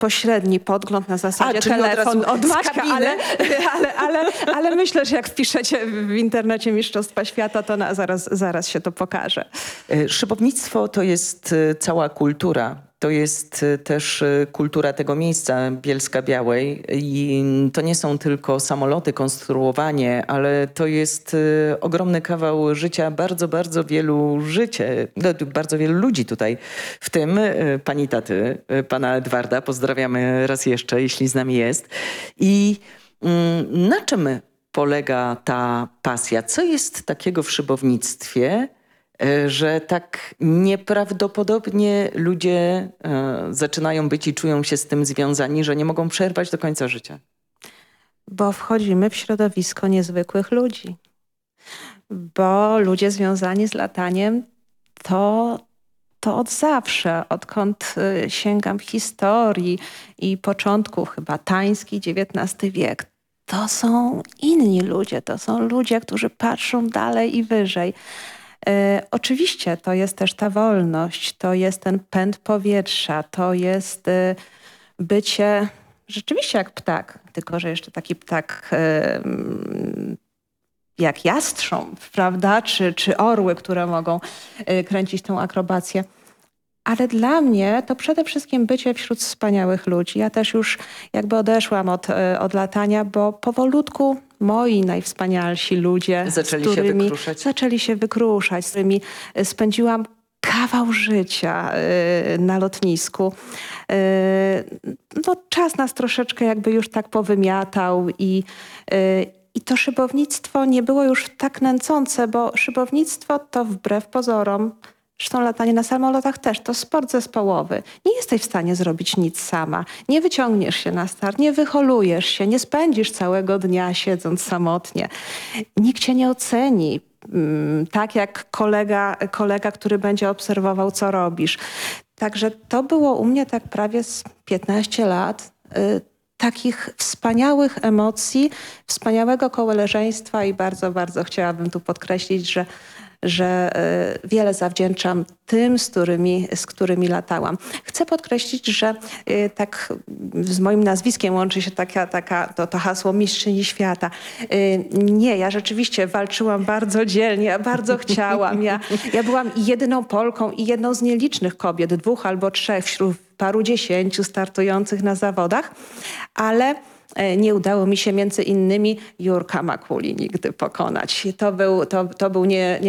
pośredni podgląd na zasadzie czyli telefon od Maćka, ale myślę, że jak wpiszecie w internecie Mistrzostwa Świata, to zaraz się to pokaże. Szybownictwo to jest cała kultura. To jest też kultura tego miejsca, Bielska-Białej. I to nie są tylko samoloty, konstruowanie, ale to jest ogromny kawał życia bardzo wielu ludzi tutaj. W tym pani taty, pana Edwarda. Pozdrawiamy raz jeszcze, jeśli z nami jest. I na czym polega ta pasja? Co jest takiego w szybownictwie, że tak nieprawdopodobnie ludzie zaczynają być i czują się z tym związani, że nie mogą przerwać do końca życia? Bo wchodzimy w środowisko niezwykłych ludzi. Bo ludzie związani z lataniem to od zawsze, odkąd sięgam historii i początków chyba tański XIX wiek. To są inni ludzie, to są ludzie, którzy patrzą dalej i wyżej. Oczywiście to jest też ta wolność, to jest ten pęd powietrza, to jest bycie rzeczywiście jak ptak, tylko że jeszcze taki ptak jak jastrząb, prawda, czy orły, które mogą kręcić tą akrobację. Ale dla mnie to przede wszystkim bycie wśród wspaniałych ludzi. Ja też już jakby odeszłam od latania, bo powolutku moi najwspanialsi ludzie zaczęli się wykruszać, z którymi spędziłam kawał życia na lotnisku. No, czas nas troszeczkę jakby już tak powymiatał i to szybownictwo nie było już tak nęcące, bo szybownictwo to wbrew pozorom, zresztą latanie na samolotach też, to sport zespołowy. Nie jesteś w stanie zrobić nic sama. Nie wyciągniesz się na start, nie wyholujesz się, nie spędzisz całego dnia siedząc samotnie. Nikt cię nie oceni. Tak jak kolega, który będzie obserwował, co robisz. Także to było u mnie tak prawie z 15 lat. Takich wspaniałych emocji, wspaniałego koleżeństwa i bardzo, bardzo chciałabym tu podkreślić, że wiele zawdzięczam tym, z którymi latałam. Chcę podkreślić, że tak z moim nazwiskiem łączy się to hasło mistrzyni świata. Nie, ja rzeczywiście walczyłam bardzo dzielnie, ja bardzo chciałam. Ja byłam jedyną Polką i jedną z nielicznych kobiet, 2 albo 3 wśród paru 10 startujących na zawodach, ale nie udało mi się między innymi Jurka Makuli nigdy pokonać. To był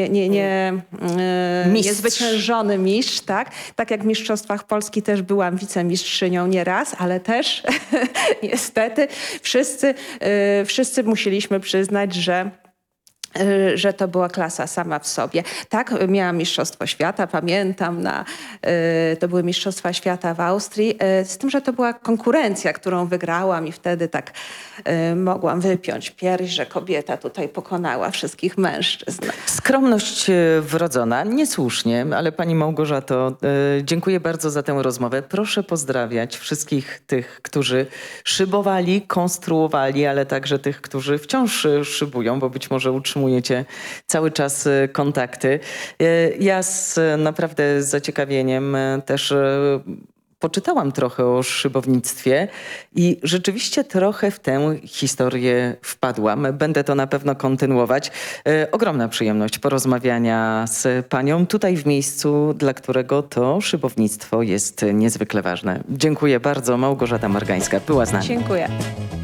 niezwyciężony mistrz, tak? Tak jak w Mistrzostwach Polski też byłam wicemistrzynią nieraz, ale też niestety wszyscy musieliśmy przyznać, że to była klasa sama w sobie. Tak, miałam Mistrzostwo Świata, pamiętam, to były Mistrzostwa Świata w Austrii, z tym, że to była konkurencja, którą wygrałam i wtedy tak mogłam wypiąć pierś, że kobieta tutaj pokonała wszystkich mężczyzn. Skromność wrodzona, niesłusznie, ale pani Małgorzato, dziękuję bardzo za tę rozmowę. Proszę pozdrawiać wszystkich tych, którzy szybowali, konstruowali, ale także tych, którzy wciąż szybują, bo być może utrzymujecie cały czas kontakty. Ja naprawdę z zaciekawieniem też poczytałam trochę o szybownictwie i rzeczywiście trochę w tę historię wpadłam. Będę to na pewno kontynuować. Ogromna przyjemność porozmawiania z panią tutaj w miejscu, dla którego to szybownictwo jest niezwykle ważne. Dziękuję bardzo. Małgorzata Margańska była z nami. Dziękuję.